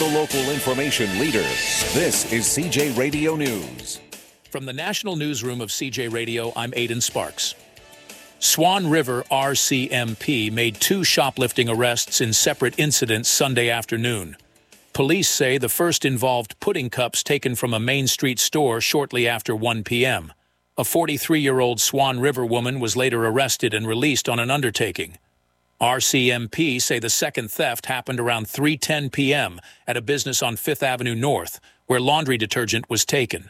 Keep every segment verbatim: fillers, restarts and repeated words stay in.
the local information leader. This is C J Radio News. From the National Newsroom of C J Radio, I'm Aidan Sparks. Swan River R C M P made two shoplifting arrests in separate incidents Sunday afternoon. Police say the first involved pudding cups taken from a Main Street store shortly after one p.m. A forty-three-year-old Swan River woman was later arrested and released on an undertaking. R C M P say the second theft happened around three ten p.m. at a business on Fifth Avenue North, where laundry detergent was taken.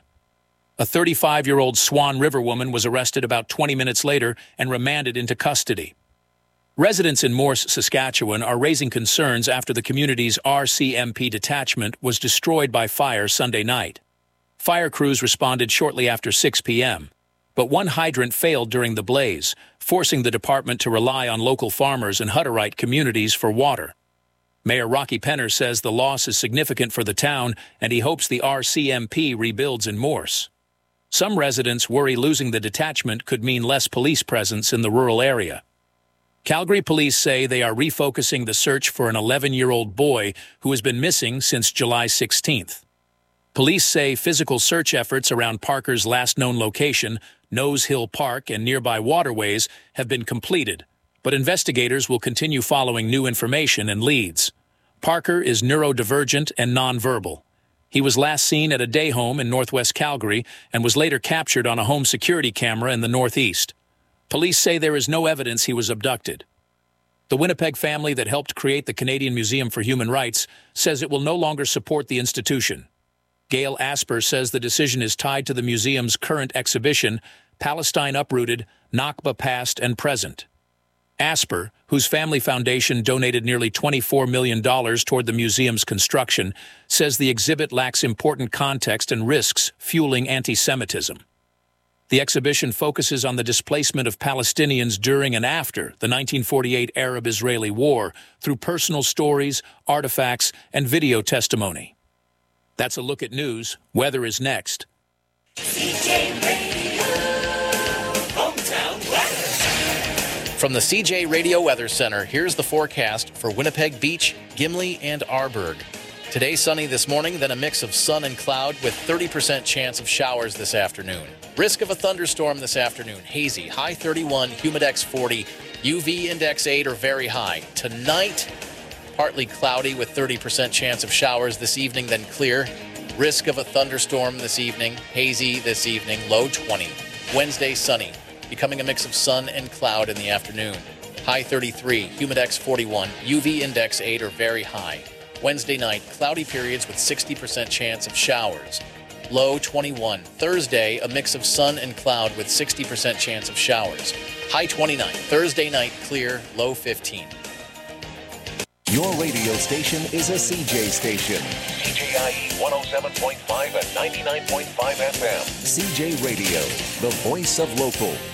A thirty-five-year-old Swan River woman was arrested about twenty minutes later and remanded into custody. Residents in Morse, Saskatchewan are raising concerns after the community's R C M P detachment was destroyed by fire Sunday night. Fire crews responded shortly after six p.m., but one hydrant failed during the blaze, forcing the department to rely on local farmers and Hutterite communities for water. Mayor Rocky Penner says the loss is significant for the town, and he hopes the R C M P rebuilds in Morse. Some residents worry losing the detachment could mean less police presence in the rural area. Calgary police say they are refocusing the search for an eleven-year-old boy who has been missing since July sixteenth. Police say physical search efforts around Parker's last known location, Nose Hill Park, and nearby waterways have been completed, but investigators will continue following new information and leads. Parker is neurodivergent and nonverbal. He was last seen at a day home in northwest Calgary and was later captured on a home security camera in the northeast. Police say there is no evidence he was abducted. The Winnipeg family that helped create the Canadian Museum for Human Rights says it will no longer support the institution. Gail Asper says the decision is tied to the museum's current exhibition, Palestine Uprooted, Nakba Past and Present. Asper, whose family foundation donated nearly twenty-four million dollars toward the museum's construction, says the exhibit lacks important context and risks fueling anti-Semitism. The exhibition focuses on the displacement of Palestinians during and after the nineteen forty-eight Arab-Israeli War through personal stories, artifacts, and video testimony. That's a look at news. Weather is next. C J Radio, hometown weather. From the C J Radio Weather Center, here's the forecast for Winnipeg Beach, Gimli, and Arborg. Today sunny this morning, then a mix of sun and cloud with thirty percent chance of showers this afternoon. Risk of a thunderstorm this afternoon, hazy, high thirty-one, humidex forty, U V index eight or very high. Tonight, partly cloudy with thirty percent chance of showers this evening, then clear. Risk of a thunderstorm this evening, hazy this evening, low twenty. Wednesday, sunny, becoming a mix of sun and cloud in the afternoon. High thirty-three, humidex forty-one, U V index eight or very high. Wednesday night, cloudy periods with sixty percent chance of showers. Low twenty-one. Thursday, a mix of sun and cloud with sixty percent chance of showers. High twenty-nine. Thursday night, clear, low fifteen. Your radio station is a C J station. C J I E one oh seven point five and ninety-nine point five F M. C J Radio, the voice of local.